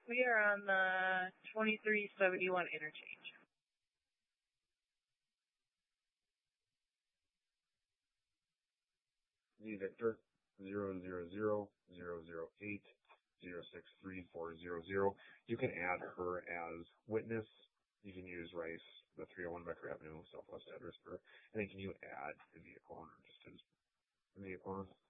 We are on the 2371 interchange. Victor 000-008-063-400. You can add her as witness. You can use Rice, the 301 Becker Avenue, Southwest address for, and then can you add the vehicle owner just as the vehicle owner?